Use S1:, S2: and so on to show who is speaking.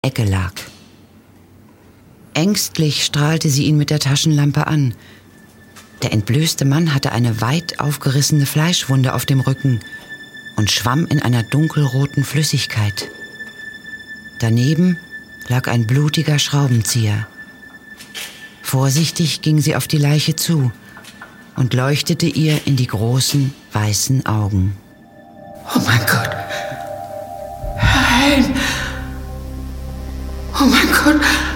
S1: Ecke lag. Ängstlich strahlte sie ihn mit der Taschenlampe an. Der entblößte Mann hatte eine weit aufgerissene Fleischwunde auf dem Rücken und schwamm in einer dunkelroten Flüssigkeit. Daneben lag ein blutiger Schraubenzieher. Vorsichtig ging sie auf die Leiche zu und leuchtete ihr in die großen, weißen Augen.
S2: Oh mein Gott! Nein! Oh mein Gott!